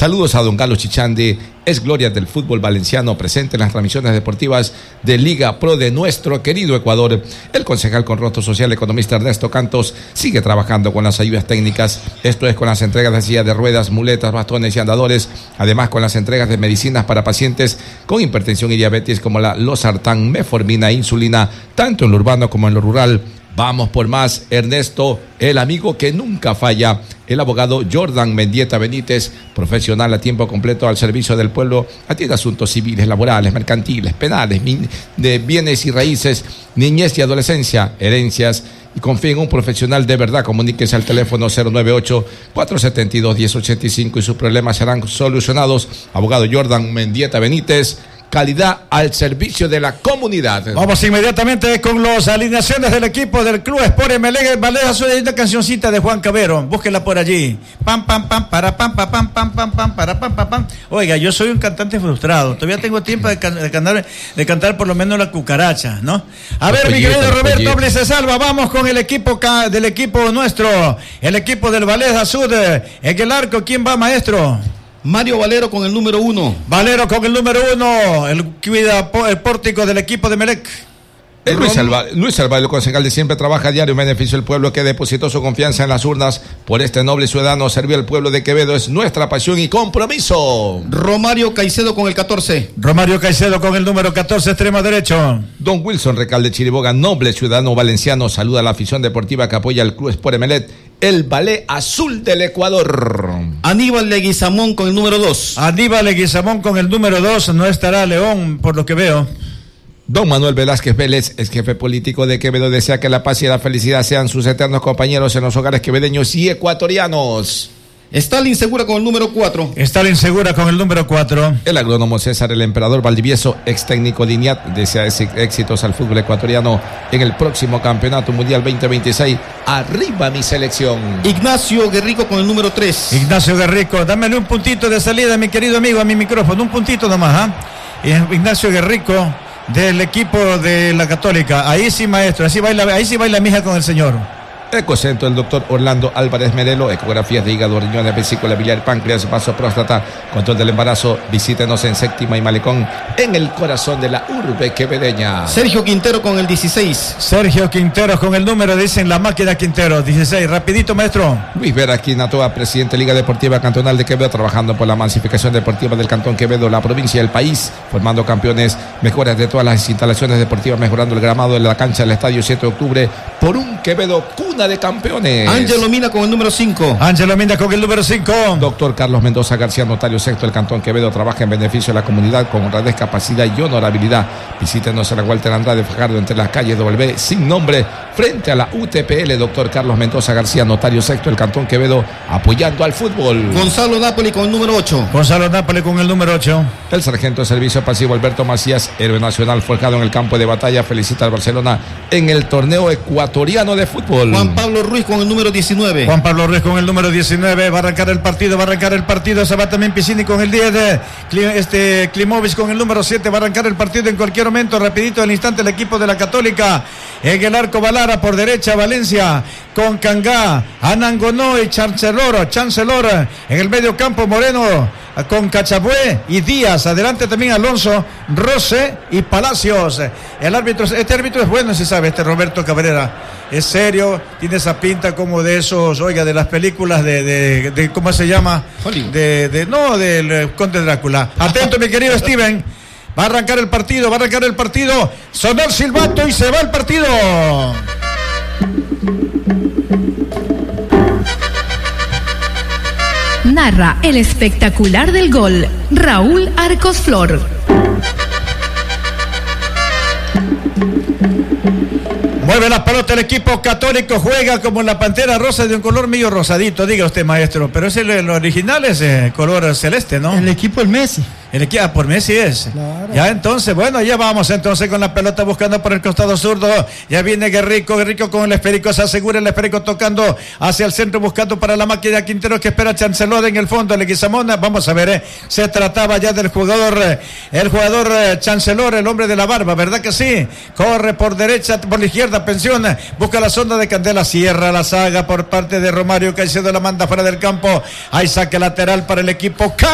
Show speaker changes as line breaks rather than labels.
Saludos a don Carlos Chichandi, es gloria del fútbol valenciano, presente en las transmisiones deportivas de Liga Pro de nuestro querido Ecuador. El concejal con rostro social, economista Ernesto Cantos, sigue trabajando con las ayudas técnicas, esto es con las entregas de silla de ruedas, muletas, bastones y andadores, además con las entregas de medicinas para pacientes con hipertensión y diabetes como la losartán, metformina e insulina, tanto en lo urbano como en lo rural. Vamos por más, Ernesto, el amigo que nunca falla. El abogado Jordan Mendieta Benítez, profesional a tiempo completo al servicio del pueblo, atiende asuntos civiles, laborales, mercantiles, penales, de bienes y raíces, niñez y adolescencia, herencias, y confía en un profesional de verdad. Comuníquese al teléfono 098-472-1085 y sus problemas serán solucionados. Abogado Jordan Mendieta Benítez, calidad al servicio de la comunidad.
Vamos inmediatamente con las alineaciones del equipo del Club Sport Emelec. Valera, hay una cancioncita de Juan Cabero, búsquela por allí. Pam, pam, pam, para, pam, pam, pam, pam, pam, pam, para, pam, pam, pam. Oiga, yo soy un cantante frustrado, todavía tengo tiempo de cantar por lo menos la cucaracha, ¿no? A ver, mi querido Roberto Oblice Salva, vamos con el equipo del equipo nuestro, el equipo del Valés Azul. En el arco, ¿quién va, maestro?
Mario Valero con el número 1.
Valero con el número 1. El cuida el pórtico del equipo de Emelec.
Luis Salvador, concejal de siempre, trabaja a diario en beneficio del pueblo que depositó su confianza en las urnas. Por este noble ciudadano, servir al pueblo de Quevedo es nuestra pasión y compromiso.
Romario Caicedo con el 14.
Romario Caicedo con el número 14, extremo derecho.
Don Wilson Recalde Chiriboga, noble ciudadano valenciano, saluda a la afición deportiva que apoya al Club Sport Emelec, el Ballet Azul del Ecuador.
Aníbal Leguizamón con el número 2.
Aníbal Leguizamón con el número 2, no estará León, por lo que veo.
Don Manuel Velázquez Vélez, ex jefe político de Quevedo, desea que la paz y la felicidad sean sus eternos compañeros en los hogares quevedeños y ecuatorianos.
Stalin Segura con el número 4.
Stalin Segura con el número 4.
El agrónomo César el Emperador Valdivieso, ex técnico de INIAT, desea éxitos al fútbol ecuatoriano en el próximo Campeonato Mundial 2026. ¡Arriba mi selección!
Ignacio Guerrico con el número 3.
Ignacio Guerrico, dámele un puntito de salida, mi querido amigo, a mi micrófono, un puntito nomás, ¿ah? Ignacio Guerrico, del equipo de la Católica. Ahí sí, maestro, ahí sí baila mi hija con el señor.
Ecocentro del doctor Orlando Álvarez Merelo, ecografías de hígado, riñones, vesícula biliar, páncreas, vaso, próstata, control del embarazo. Visítenos en Séptima y Malecón, en el corazón de la urbe quevedeña.
Sergio Quintero con el 16.
Sergio Quintero con el número, dicen la máquina Quintero, 16. Rapidito, maestro.
Luis Vera Quinatoa, presidente de Liga Deportiva Cantonal de Quevedo, trabajando por la masificación deportiva del Cantón Quevedo, la provincia y el país, formando campeones, mejoras de todas las instalaciones deportivas, mejorando el gramado de la cancha del Estadio 7 de octubre, por un Quevedo cuna de campeones.
Ángelo Mina con el número 5.
Ángelo Mina con el número 5.
Doctor Carlos Mendoza García, notario sexto del Cantón Quevedo, trabaja en beneficio de la comunidad con honradez, capacidad y honorabilidad. Visítenos en la Walter Andrade Fajardo, entre las calles W sin nombre, frente a la UTPL. Doctor Carlos Mendoza García, notario sexto del Cantón Quevedo, apoyando al fútbol.
Gonzalo Napoli con el número 8.
Gonzalo Napoli con el número 8.
El sargento de servicio pasivo Alberto Macías, héroe nacional forjado en el campo de batalla, felicita al Barcelona en el torneo ecuatoriano de fútbol.
Juan Pablo Ruiz con el número 19.
Juan Pablo Ruiz con el número 19, va a arrancar el partido, se va también Piscini con el 10, Klimovic con el número 7, va a arrancar el partido en cualquier momento, rapidito al instante el equipo de la Católica, en el arco Valara, por derecha Valencia, con Cangá, Anangonó y Chancellor, en el medio campo Moreno, con Cachabué y Díaz, adelante también Alonso, Rosé y Palacios. Este árbitro es bueno, se sabe, Roberto Cabrera, es serio, tiene esa pinta como de esos, oiga, de las películas de ¿cómo se llama? Del Conde Drácula. Atento, mi querido Steven, va a arrancar el partido, sonó el silbato y se va el partido.
Narra el espectacular del gol, Raúl Arcos Flor.
Mueve la pelota el equipo católico, juega como la pantera rosa de un color medio rosadito, diga usted, maestro, pero el original es color celeste, ¿no?
El equipo el Messi.
Por Messi es.
Claro.
Ya entonces, bueno, ya vamos entonces con la pelota buscando por el costado zurdo. Ya viene Guerrico con el esférico, se asegura el esférico tocando hacia el centro, buscando para la máquina Quintero que espera Chancellor en el fondo, Leguizamón. Vamos a ver, se trataba ya del jugador, Chancellor, el hombre de la barba, ¿verdad que sí? Corre por derecha, por la izquierda, pensiona, busca la sonda de Candela, cierra la saga por parte de Romario Caicedo, la manda fuera del campo. Hay saque lateral para el equipo